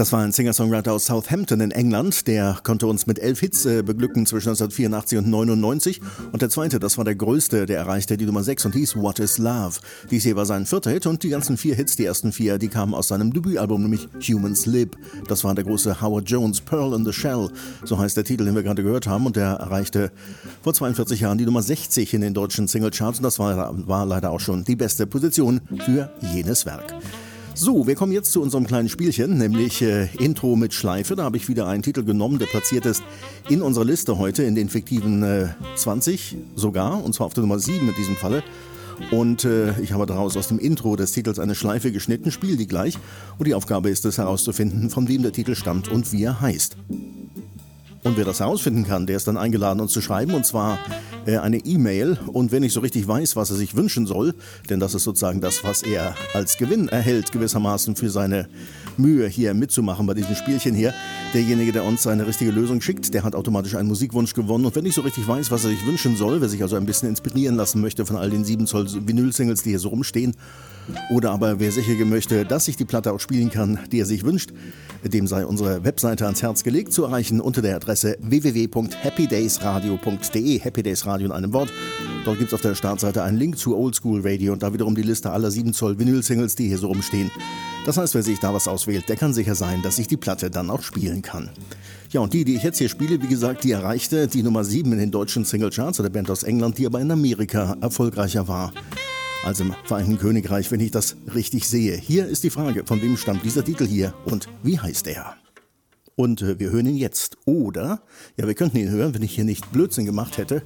Das war ein Singer-Songwriter aus Southampton in England. Der konnte uns mit 11 Hits beglücken zwischen 1984 und 1999. Und der zweite, das war der größte, der erreichte die Nummer 6 und hieß What is Love. Dies hier war sein 4. Hit und die ganzen 4 Hits, die ersten 4, die kamen aus seinem Debütalbum, nämlich Human Slip. Das war der große Howard Jones, Pearl in the Shell. So heißt der Titel, den wir gerade gehört haben. Und der erreichte vor 42 Jahren die Nummer 60 in den deutschen Singlecharts. Und das war leider auch schon die beste Position für jenes Werk. So, wir kommen jetzt zu unserem kleinen Spielchen, nämlich Intro mit Schleife. Da habe ich wieder einen Titel genommen, der platziert ist in unserer Liste heute, in den fiktiven 20 sogar, und zwar auf der Nummer 7 in diesem Falle. Und ich habe daraus aus dem Intro des Titels eine Schleife geschnitten, spiele die gleich. Und die Aufgabe ist es herauszufinden, von wem der Titel stammt und wie er heißt. Und wer das herausfinden kann, der ist dann eingeladen, uns zu schreiben, und zwar eine E-Mail. Und wenn ich so richtig weiß, was er sich wünschen soll, denn das ist sozusagen das, was er als Gewinn erhält, gewissermaßen für seine Mühe hier mitzumachen bei diesem Spielchen hier, derjenige, der uns eine richtige Lösung schickt, der hat automatisch einen Musikwunsch gewonnen. Und wenn ich so richtig weiß, was er sich wünschen soll, wer sich also ein bisschen inspirieren lassen möchte von all den 7 Zoll Vinyl-Singles, die hier so rumstehen, oder aber wer sicher gehen möchte, dass ich die Platte auch spielen kann, die er sich wünscht, dem sei unsere Webseite ans Herz gelegt, zu erreichen unter der Adresse www.happydaysradio.de, Happy Days Radio in einem Wort. Dort gibt es auf der Startseite einen Link zu Oldschool Radio und da wiederum die Liste aller 7 Zoll Vinyl-Singles, die hier so rumstehen. Das heißt, wer sich da was auswählt, der kann sicher sein, dass ich die Platte dann auch spielen kann. Ja, und die ich jetzt hier spiele, wie gesagt, die erreichte die Nummer 7 in den deutschen Singlecharts der Band aus England, die aber in Amerika erfolgreicher war als im Vereinigten Königreich, wenn ich das richtig sehe. Hier ist die Frage, von wem stammt dieser Titel hier und wie heißt er? Und wir hören ihn jetzt. Oder, ja, wir könnten ihn hören, wenn ich hier nicht Blödsinn gemacht hätte.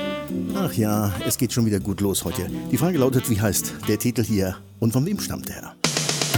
Ach ja, es geht schon wieder gut los heute. Die Frage lautet, wie heißt der Titel hier und von wem stammt er?